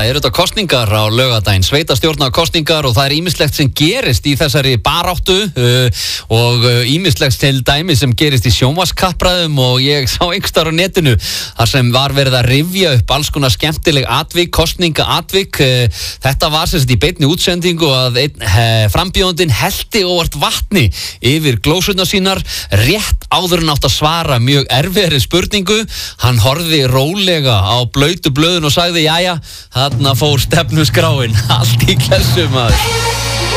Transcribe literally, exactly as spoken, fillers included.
það eru þetta kosningar á laugardaginn, sveitastjórnarkosningar og það er ýmislegt sem gerist í þessari baráttu uh, og ýmislegt til dæmi sem gerist í sjónvarpskappræðum og ég sá einhverstaðar á netinu þar sem var verið að rifja upp alls konar skemmtileg atvik, kosninga atvik. Uh, þetta var sem sagt í beinni útsendingu að einn uh, frambjóðandinn hellti óvart vatni yfir glósurnar sínar rétt áður en átt að svara mjög erfiðri spurningu. Hann horfði rólega á blautu blöðun og sagði, jæja, þarna fór stefnuskráin. Allt í klessu, maður.